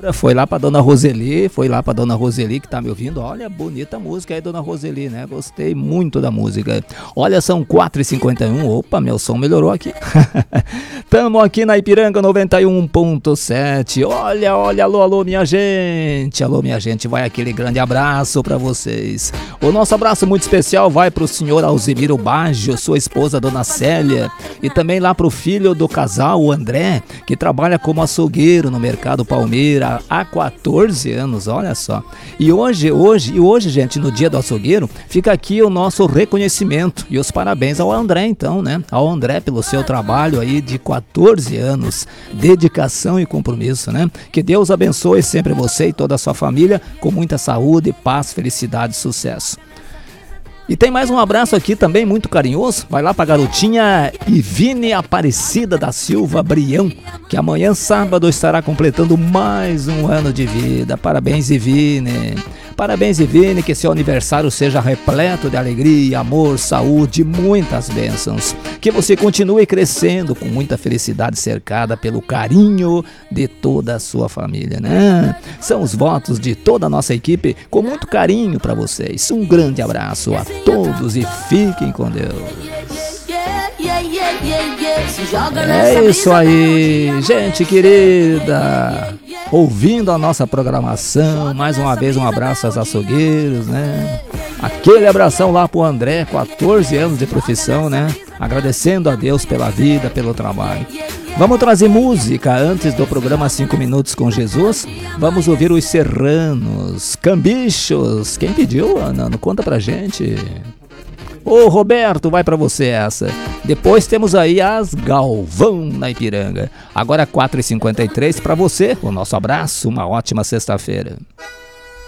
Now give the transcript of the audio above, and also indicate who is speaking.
Speaker 1: Foi lá pra Dona Roseli, que tá me ouvindo. Olha, bonita música aí, Dona Roseli, né? Gostei muito da música. Olha, são 4h51. Opa, meu som melhorou aqui. Tamo aqui na Ipiranga 91.7. Olha, alô, minha gente. Alô, minha gente, vai aquele grande abraço pra vocês. O nosso abraço muito especial vai pro senhor Alzemiro Baggio, sua esposa, Dona Célia, e também lá pro filho do casal, o André, que trabalha como açougueiro no Mercado Palmeira há 14 anos, olha só. E hoje, gente, no dia do açougueiro, fica aqui o nosso reconhecimento e os parabéns ao André, então, né? Ao André pelo seu trabalho aí de 14 anos, dedicação e compromisso, né? Que Deus abençoe sempre você e toda a sua família com muita saúde, paz, felicidade e sucesso. E tem mais um abraço aqui também muito carinhoso. Vai lá pra garotinha Ivine Aparecida da Silva Brião, que amanhã sábado estará completando mais um ano de vida. Parabéns, Ivine. Parabéns, Ivine, que seu aniversário seja repleto de alegria, amor, saúde, muitas bênçãos. Que você continue crescendo com muita felicidade, cercada pelo carinho de toda a sua família, né? São os votos de toda a nossa equipe com muito carinho para vocês. Um grande abraço a todos e fiquem com Deus. É isso aí, gente querida. Ouvindo a nossa programação, mais uma vez um abraço aos açougueiros, né? Aquele abração lá pro André, 14 anos de profissão, né? Agradecendo a Deus pela vida, pelo trabalho. Vamos trazer música antes do programa 5 Minutos com Jesus. Vamos ouvir os Serranos, Cambichos. Quem pediu, Ana? Não conta pra gente. Ô Roberto, vai pra você essa. Depois temos aí as Galvão na Ipiranga. Agora 4h53 pra você. O nosso abraço, uma ótima sexta-feira.